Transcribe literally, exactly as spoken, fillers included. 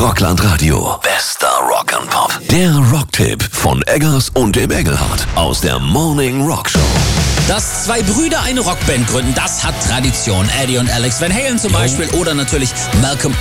Rockland Radio. Bester Rock and Pop. Der Rocktipp von Eggers und dem Engelhardt aus der Morning Rock Show. Dass zwei Brüder eine Rockband gründen, das hat Tradition. Eddie und Alex Van Halen zum Beispiel oder natürlich Malcolm